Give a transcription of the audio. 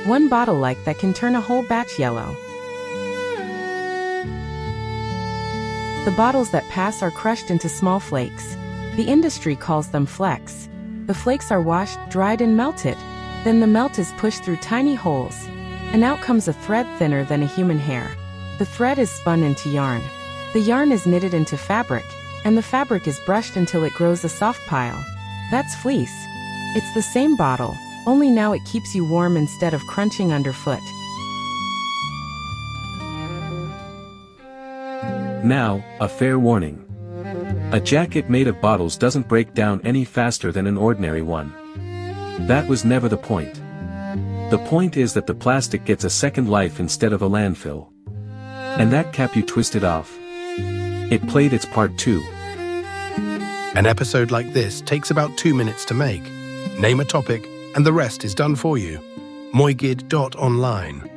One bottle like that can turn a whole batch yellow. The bottles that pass are crushed into small flakes. The industry calls them flecks. The flakes are washed, dried and melted. Then the melt is pushed through tiny holes, and out comes a thread thinner than a human hair. The thread is spun into yarn. The yarn is knitted into fabric, and the fabric is brushed until it grows a soft pile. That's fleece. It's the same bottle, only now it keeps you warm instead of crunching underfoot. Now, a fair warning. A jacket made of bottles doesn't break down any faster than an ordinary one. That was never the point. The point is that the plastic gets a second life instead of a landfill. And that cap you twisted off. It played its part too. An episode like this takes about 2 minutes to make. Name a topic, and the rest is done for you. Moigid.online